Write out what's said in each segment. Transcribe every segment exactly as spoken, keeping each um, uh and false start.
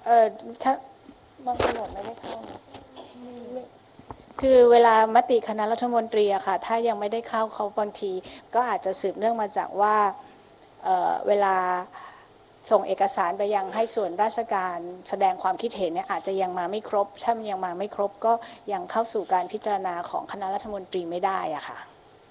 เออถ้าบางคนไม่ได้เข้าคือเวลามติคณะรัฐมนตรีอะค่ะถ้ายังไม่ได้เข้าเขาบางทีก็อาจจะสืบเนื่องมาจากว่า เ, เวลาส่งเอกสารไปยังให้ส่วนราชการแสดงความคิดเห็นเนี่ยอาจจะยังมาไม่ครบถ้ามันยังมาไม่ครบก็ยังเข้าสู่การพิจารณาของคณะรัฐมนตรีไม่ได้อะค่ะ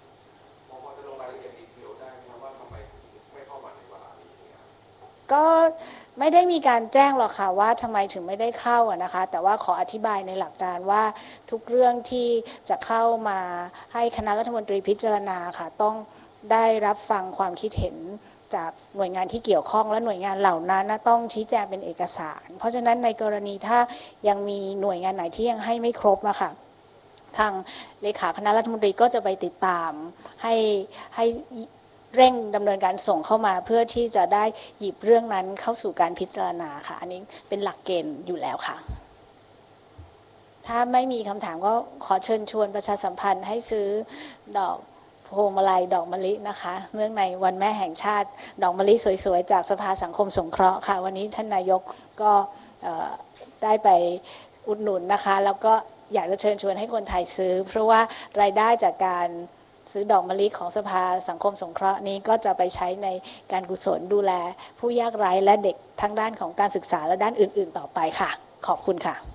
ก็ไม่ได้มีการแจ้งหรอกค่ะว่าทำไมถึงไม่ได้เข้าอะนะคะแต่ว่าขออธิบายในหลักการว่าทุกเรื่องที่จะเข้ามาให้คณะรัฐมนตรีพิจารณาค่ะต้องได้รับฟังความคิดเห็นจากหน่วยงานที่เกี่ยวข้องและหน่วยงานเหล่านั้นต้องชี้แจงเป็นเอกสารเพราะฉะนั้นในกรณีถ้ายังมีหน่วยงานไหนที่ยังให้ไม่ครบอะค่ะทางเลขาคณะรัฐมนตรีก็จะไปติดตามให้ให้เร่งดำเนินการส่งเข้ามาเพื่อที่จะได้หยิบเรื่องนั้นเข้าสู่การพิจารณาค่ะอันนี้เป็นหลักเกณฑ์อยู่แล้วค่ะถ้าไม่มีคำถามก็ขอเชิญชวนประชาสัมพันธ์ให้ซื้อดอกพวงมาลัยดอกมะลินะคะเนื่องในวันแม่แห่งชาติดอกมะลิสวยๆจากสภาสังคมสงเคราะห์ค่ะวันนี้ท่านนายกก็ได้ไปอุดหนุนนะคะแล้วก็อยากจะเชิญชวนให้คนไทยซื้อเพราะว่ารายได้จากการซื้อดอกมะลิของสภาสังคมสงเคราะห์นี้ก็จะไปใช้ในการกุศลดูแลผู้ยากไร้และเด็กทั้งด้านของการศึกษาและด้านอื่นๆต่อไปค่ะขอบคุณค่ะ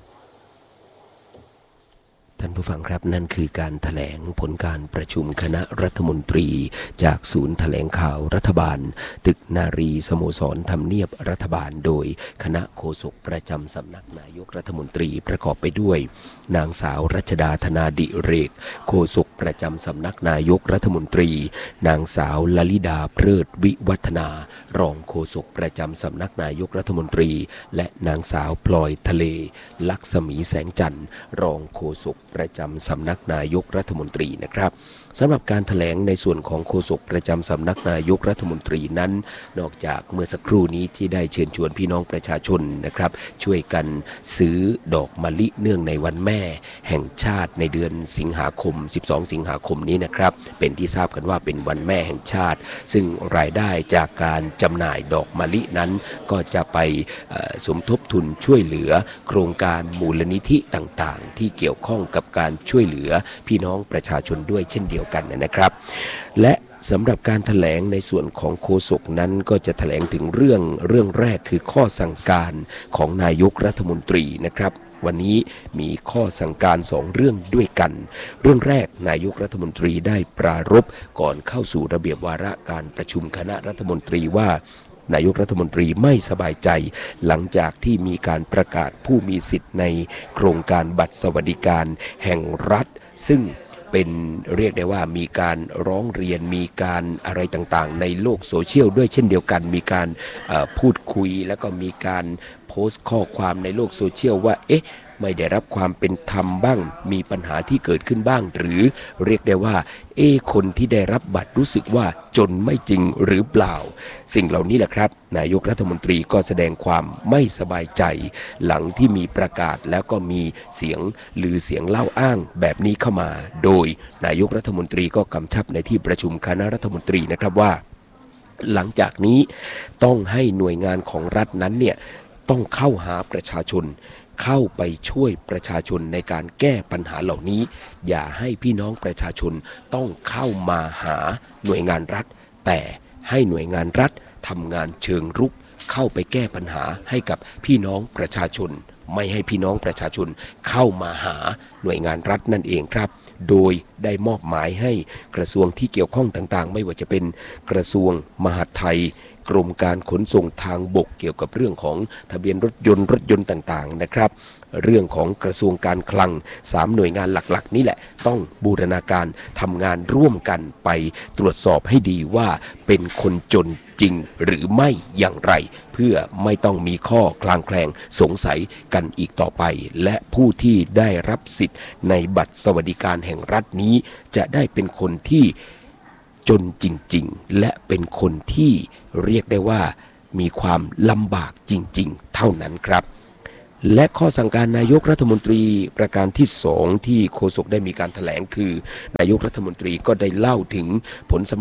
ท่านผู้ฟังครับนั่นคือการแถลงผลการประชุมคณะรัฐมนตรีจากศูนย์แถลงข่าวรัฐบาลตึกนารีสโมสรทำเนียบรัฐบาลโดยคณะโฆษกประจำสำนักนายกรัฐมนตรีประกอบไปด้วยนางสาวรัชดาธนาดิเรกโฆษกประจำสำนักนายกรัฐมนตรีนางสาวลลิดาเพลิดวิวัฒนารองโฆษกประจำสำนักนายกรัฐมนตรีและนางสาวพลอยทะเลลักษมีแสงจันทร์รองโฆษกประจำสำนักนายกรัฐมนตรีนะครับสำหรับการแถลงในส่วนของโฆษกประจำสำนักนายกรัฐมนตรีนั้นนอกจากเมื่อสักครู่นี้ที่ได้เชิญชวนพี่น้องประชาชนนะครับช่วยกันซื้อดอกมะลิเนื่องในวันแม่แห่งชาติในเดือนสิงหาคมสิบสองสิงหาคมนี้นะครับเป็นที่ทราบกันว่าเป็นวันแม่แห่งชาติซึ่งรายได้จากการจำหน่ายดอกมะลินั้นก็จะไปสมทบทุนช่วยเหลือโครงการมูลนิธิต่างๆที่เกี่ยวข้องกับการช่วยเหลือพี่น้องประชาชนด้วยเช่นเดียวกันนะครับและสำหรับการแถลงในส่วนของโฆษกนั้นก็จะแถลงถึงเรื่องเรื่องแรกคือข้อสั่งการของนายกรัฐมนตรีนะครับวันนี้มีข้อสั่งการสองเรื่องด้วยกันเรื่องแรกนายกรัฐมนตรีได้ปรารภก่อนเข้าสู่ระเบียบวาระการประชุมคณะรัฐมนตรีว่านายกรัฐมนตรีไม่สบายใจหลังจากที่มีการประกาศผู้มีสิทธิ์ในโครงการบัตรสวัสดิการแห่งรัฐซึ่งเป็นเรียกได้ว่ามีการร้องเรียนมีการอะไรต่างๆในโลกโซเชียลด้วยเช่นเดียวกันมีการพูดคุยแล้วก็มีการโพสต์ข้อความในโลกโซเชียลว่าเอ๊ะไม่ได้รับความเป็นธรรมบ้างมีปัญหาที่เกิดขึ้นบ้างหรือเรียกได้ว่าเอ๊ะคนที่ได้รับบัตรรู้สึกว่าจนไม่จริงหรือเปล่าสิ่งเหล่านี้แหละครับนายกรัฐมนตรีก็แสดงความไม่สบายใจหลังที่มีประกาศแล้วก็มีเสียงหรือเสียงเล่าอ้างแบบนี้เข้ามาโดยนายกรัฐมนตรีก็กำชับในที่ประชุมคณะรัฐมนตรีนะครับว่าหลังจากนี้ต้องให้หน่วยงานของรัฐนั้นเนี่ยต้องเข้าหาประชาชนเข้าไปช่วยประชาชนในการแก้ปัญหาเหล่านี้อย่าให้พี่น้องประชาชนต้องเข้ามาหาหน่วยงานรัฐแต่ให้หน่วยงานรัฐทำงานเชิงรุกเข้าไปแก้ปัญหาให้กับพี่น้องประชาชนไม่ให้พี่น้องประชาชนเข้ามาหาหน่วยงานรัฐนั่นเองครับโดยได้มอบหมายให้กระทรวงที่เกี่ยวข้องต่างๆไม่ว่าจะเป็นกระทรวงมหาดไทยกรมการขนส่งทางบกเกี่ยวกับเรื่องของทะเบียนรถยนต์รถยนต์ต่างๆนะครับเรื่องของกระทรวงการคลังสามหน่วยงานหลักๆนี่แหละต้องบูรณาการทำงานร่วมกันไปตรวจสอบให้ดีว่าเป็นคนจนจริงหรือไม่อย่างไรเพื่อไม่ต้องมีข้อคลางแคลงสงสัยกันอีกต่อไปและผู้ที่ได้รับสิทธิ์ในบัตรสวัสดิการแห่งรัฐนี้จะได้เป็นคนที่จนจริงๆและเป็นคนที่เรียกได้ว่ามีความลำบากจริงๆเท่านั้นครับและข้อสั่งการนายกรัฐมนตรีประการที่สองที่โฆษกได้มีการแถลงคือนายกรัฐมนตรีก็ได้เล่าถึงผลสำเร็จ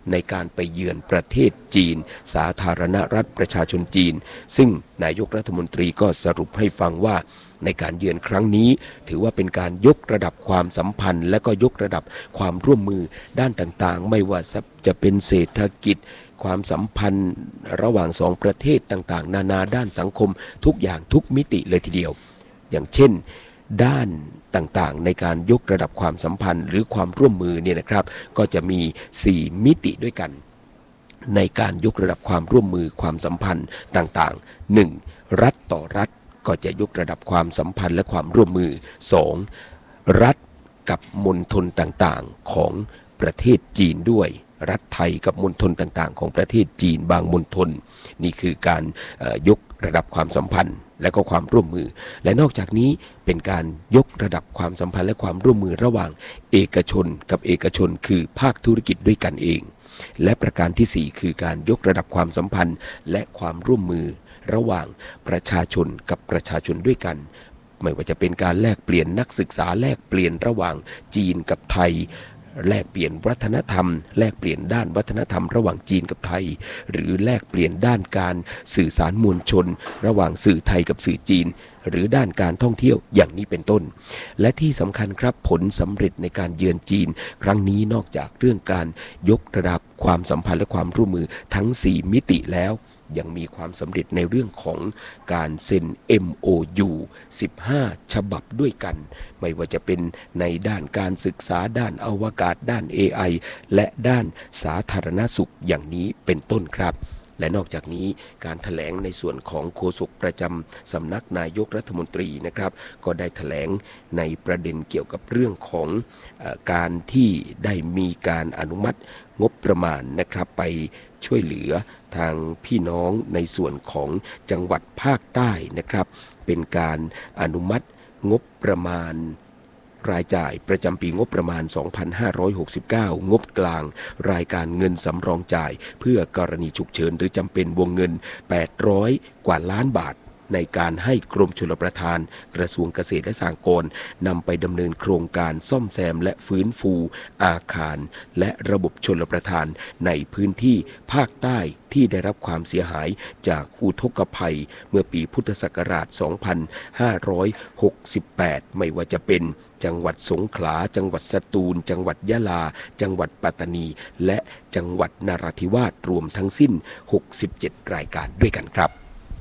ในการไปเยือนประเทศจีนสาธารณรัฐประชาชนจีนซึ่งนายกรัฐมนตรีก็สรุปให้ฟังว่าในการเยือนครั้งนี้ถือว่าเป็นการยกระดับความสัมพันธ์และก็ยกระดับความร่วมมือด้านต่างๆไม่ว่าจะเป็นเศรษฐกิจความสัมพันธ์ระหว่างสองประเทศต่างๆนานาด้านสังคมทุกอย่างทุกมิติเลยทีเดียวอย่างเช่นด้านต่างๆในการยกระดับความสัมพันธ์หรือความร่วมมือเนี่ยนะครับก็จะมีสี่มิติด้วยกันในการยกระดับความร่วมมือความสัมพันธ์ต่างๆหนึ่งรัฐต่อรัฐก็จะยกระดับความสัมพันธ์และความร่วมมือสองรัฐกับมณฑลต่างๆของประเทศจีนด้วยรัฐไทยกับมณฑลต่างๆของประเทศจีนบางมณฑลนี่คือการยกระดับความสัมพันธ์และก็ความร่วมมือและนอกจากนี้เป็นการยกระดับความสัมพันธ์และความร่วมมือระหว่างเอกชนกับเอกชนคือภาคธุรกิจด้วยกันเองและประการที่สี่คือการยกระดับความสัมพันธ์และความร่วมมือระหว่างประชาชนกับประชาชนด้วยกันไม่ว่าจะเป็นการแลกเปลี่ยนนักศึกษาแลกเปลี่ยนระหว่างจีนกับไทยแลกเปลี่ยนวัฒนธรรมแลกเปลี่ยนด้านวัฒนธรรมระหว่างจีนกับไทยหรือแลกเปลี่ยนด้านการสื่อสารมวลชนระหว่างสื่อไทยกับสื่อจีนหรือด้านการท่องเที่ยวอย่างนี้เป็นต้นและที่สำคัญครับผลสำเร็จในการเยือนจีนครั้งนี้นอกจากเรื่องการยกระดับความสัมพันธ์และความร่วมมือทั้งสี่มิติแล้วยังมีความสำเร็จในเรื่องของการเซ็น เอ็ม โอ ยู สิบห้าฉบับด้วยกันไม่ว่าจะเป็นในด้านการศึกษาด้านอวกาศด้าน เอ ไอ และด้านสาธารณสุขอย่างนี้เป็นต้นครับและนอกจากนี้การแถลงในส่วนของโฆษกประจำสำนักนายกรัฐมนตรีนะครับก็ได้แถลงในประเด็นเกี่ยวกับเรื่องของเอ่อการที่ได้มีการอนุมัติงบประมาณนะครับไปช่วยเหลือทางพี่น้องในส่วนของจังหวัดภาคใต้นะครับเป็นการอนุมัติงบประมาณรายจ่ายประจำปีงบประมาณ สองพันห้าร้อยหกสิบเก้า งบกลางรายการเงินสำรองจ่ายเพื่อกรณีฉุกเฉินหรือจำเป็นวงเงินแปดร้อยกว่าล้านบาทในการให้กรมชลประทานกระทรวงเกษตรและสหกรณ์นำไปดำเนินโครงการซ่อมแซมและฟื้นฟูอาคารและระบบชลประทานในพื้นที่ภาคใต้ที่ได้รับความเสียหายจากอุทกภัยเมื่อปีพุทธศักราช สองพันห้าร้อยหกสิบแปด ไม่ว่าจะเป็นจังหวัดสงขลาจังหวัดสตูลจังหวัดยะลาจังหวัดปัตตานีและจังหวัดนราธิวาสรวมทั้งสิ้นหกสิบเจ็ดรายการด้วยกันครับ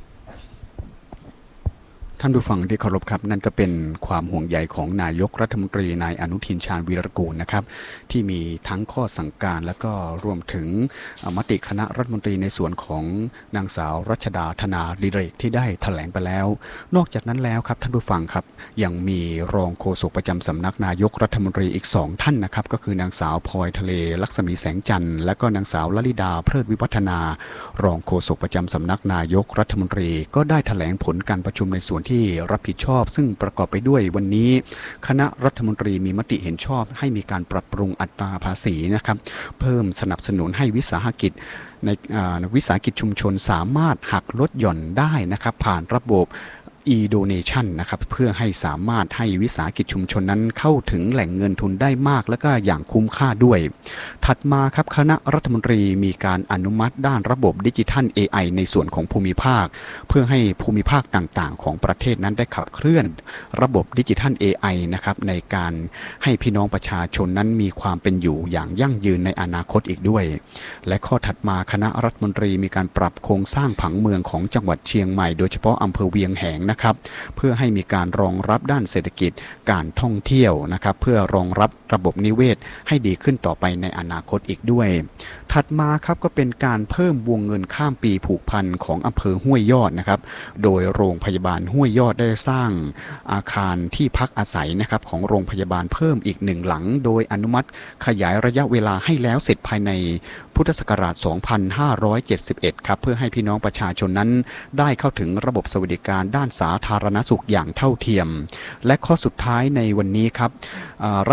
ท่านผู้ฟังที่เคารพครับนั่นก็เป็นความห่วงใยของนายกรัฐมนตรีนายอนุทินชาญวีรกูลนะครับที่มีทั้งข้อสั่งการและก็รวมถึงมติคณะรัฐมนตรีในส่วนของนางสาวรัชดาธนาดิเรกที่ได้แถลงไปแล้วนอกจากนั้นแล้วครับท่านผู้ฟังครับยังมีรองโฆษกประจำสำนักนายกรัฐมนตรีอีกสองท่านนะครับก็คือนางสาวพลอยทะเลลักษมีแสงจันทร์และก็นางสาวลลิดาเพลิดวิวัฒนารองโฆษกประจำสำนักนายกรัฐมนตรีก็ได้แถลงผลการประชุมในส่วนที่รับผิดชอบซึ่งประกอบไปด้วยวันนี้คณะรัฐมนตรีมีมติเห็นชอบให้มีการปรับปรุงอัตราภาษีนะครับเพิ่มสนับสนุนให้วิสาหกิจในวิสาหกิจชุมชนสามารถหักลดหย่อนได้นะครับผ่านระบบ e-donation นะครับเพื่อให้สามารถให้วิสาหกิจชุมชนนั้นเข้าถึงแหล่งเงินทุนได้มากและก็อย่างคุ้มค่าด้วยถัดมาครับคณะรัฐมนตรีมีการอนุมัติด้านระบบดิจิทัล เอ ไอ ในส่วนของภูมิภาคเพื่อให้ภูมิภาคต่างๆของประเทศนั้นได้ขับเคลื่อนระบบดิจิทัล เอ ไอ นะครับในการให้พี่น้องประชาชนนั้นมีความเป็นอยู่อย่างยั่งยืนในอนาคตอีกด้วยและข้อถัดมาคณะรัฐมนตรีมีการปรับโครงสร้างผังเมืองของจังหวัดเชียงใหม่โดยเฉพาะอำเภอเวียงแหงนะครับเพื่อให้มีการรองรับด้านเศรษฐกิจการท่องเที่ยวนะครับเพื่อรองรับระบบนิเวศให้ดีขึ้นต่อไปในอนาคตอีกด้วยถัดมาครับก็เป็นการเพิ่มวงเงินข้ามปีผูกพันของอำเภอห้วยยอดนะครับโดยโรงพยาบาลห้วยยอดได้สร้างอาคารที่พักอาศัยนะครับของโรงพยาบาลเพิ่มอีกหนึ่งหลังโดยอนุมัติขยายระยะเวลาให้แล้วเสร็จภายในพุทธศักราช สองพันห้าร้อยเจ็ดสิบเอ็ด ครับเพื่อให้พี่น้องประชาชนนั้นได้เข้าถึงระบบสวัสดิการด้านสาธารณสุขอย่างเท่าเทียมและข้อสุดท้ายในวันนี้ครับรัฐบาล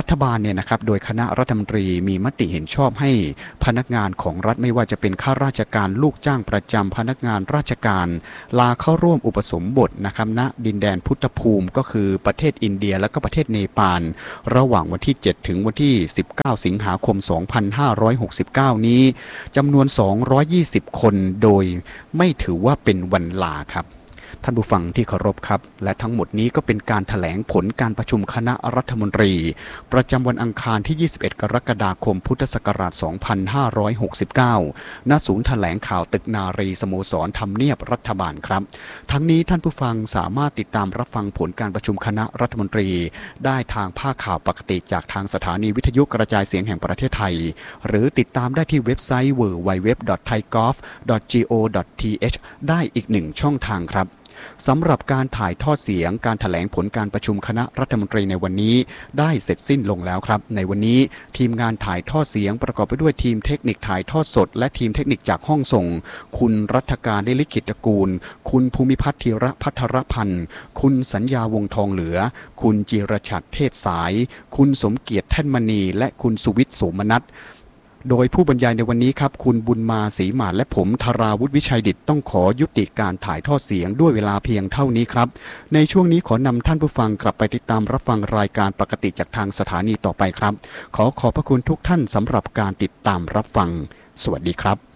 เนี่ยนะครับโดยคณะรัฐมนตรีมีมติเห็นชอบให้พนักงานของรัฐไม่ว่าจะเป็นข้าราชการลูกจ้างประจำพนักงานราชการลาเข้าร่วมอุปสมบทนะครับณดินแดนพุทธภูมิก็คือประเทศอินเดียและก็ประเทศเนปาลระหว่างวันที่เจ็ดถึงวันที่สิบเก้าสิงหาคมสองพันห้าร้อยหกสิบเก้านี้จำนวนสองร้อยยี่สิบคนโดยไม่ถือว่าเป็นวันลาครับท่านผู้ฟังที่เคารพครับและทั้งหมดนี้ก็เป็นการแถลงผลการประชุมคณะรัฐมนตรีประจำวันอังคารที่ยี่สิบเอ็ดกรกฎาคมพุทธศักราชสองพันห้าร้อยหกสิบเก้าณศูนย์แถลงข่าวตึกนารีสโมสรทำเนียบรัฐบาลครับทั้งนี้ท่านผู้ฟังสามารถติดตามรับฟังผลการประชุมคณะรัฐมนตรีได้ทางภาคข่าวปกติจากทางสถานีวิทยุกระจายเสียงแห่งประเทศไทยหรือติดตามได้ที่เว็บไซต์ ดับเบิลยู ดับเบิลยู ดับเบิลยู ดอท ไทยกอล์ฟ ดอท จี โอ ดอท ที เอช ได้อีกหนึ่งช่องทางครับสำหรับการถ่ายทอดเสียงการแถลงผลการประชุมคณะรัฐมนตรีในวันนี้ได้เสร็จสิ้นลงแล้วครับในวันนี้ทีมงานถ่ายทอดเสียงประกอบไปด้วยทีมเทคนิคถ่ายทอดสดและทีมเทคนิคจากห้องส่งคุณรัฐการได้ลิขิตตระกูลคุณภูมิพัฒน์ธีระพัทรพันธ์คุณสัญญาวงทองเหลือคุณจิรชัดเทศสายคุณสมเกียรติแท่นมณีและคุณสุวิทย์โสมนัสโดยผู้บรรยายในวันนี้ครับคุณบุญมาศรีหมาดและผมธราวุฒิวิชัยดิษฐ์ต้องขอยุติการถ่ายทอดเสียงด้วยเวลาเพียงเท่านี้ครับในช่วงนี้ขอนำท่านผู้ฟังกลับไปติดตามรับฟังรายการปกติจากทางสถานีต่อไปครับขอขอบพระคุณทุกท่านสำหรับการติดตามรับฟังสวัสดีครับ